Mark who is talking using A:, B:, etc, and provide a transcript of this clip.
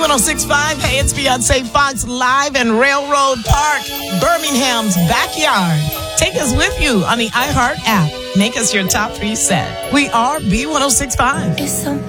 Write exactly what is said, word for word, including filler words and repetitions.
A: one oh six point five. Hey, it's Beyonce Fox live in Railroad Park, Birmingham's backyard. Take us with you on the iHeart app. Make us your top three set. We are B one oh six point five.
B: It's so